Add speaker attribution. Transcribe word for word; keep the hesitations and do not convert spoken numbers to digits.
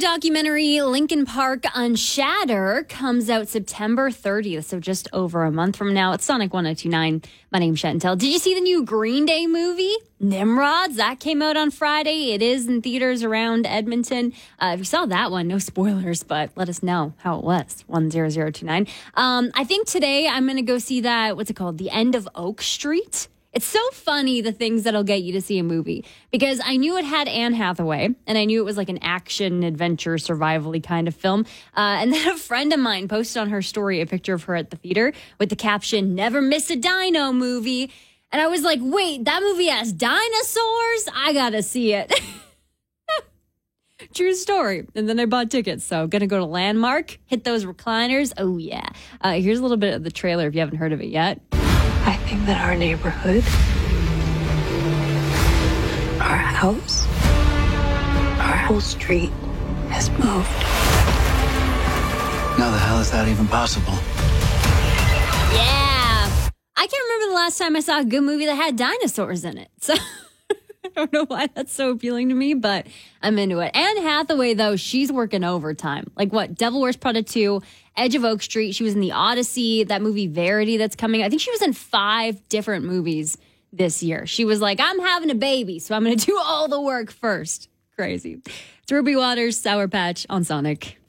Speaker 1: documentary, Linkin Park Unshatter, comes out September thirtieth, so just over a month from now. It's Sonic one oh two nine. My name's Chantel. Did you see the new Green Day movie, Nimrods? That came out on Friday. It is in theaters around Edmonton. Uh, if you saw that one, no spoilers, but let us know how it was, one zero zero two nine. Um, I think today I'm going to go see that, what's it called, The End of Oak Street. It's so funny, the things that'll get you to see a movie, because I knew it had Anne Hathaway, and I knew it was like an action, adventure, survival-y kind of film. Uh, and then a friend of mine posted on her story a picture of her at the theater with the caption, "Never miss a dino movie." And I was like, wait, that movie has dinosaurs? I gotta see it. True story. And then I bought tickets, so gonna go to Landmark, hit those recliners. Oh, yeah. Uh, here's a little bit of the trailer if you haven't heard of it yet.
Speaker 2: I think that our neighborhood, our house, our whole street has moved.
Speaker 3: How the hell is that even possible?
Speaker 1: Yeah. I can't remember the last time I saw a good movie that had dinosaurs in it. So I don't know why that's so appealing to me, but I'm into it. Anne Hathaway, though, she's working overtime. Like what? Devil Wears Prada two, Edge of Oak Street. She was in The Odyssey, that movie Verity that's coming. I think she was in five different movies this year. She was like, I'm having a baby, so I'm going to do all the work first. Crazy. It's Ruby Waters, Sour Patch on Sonic.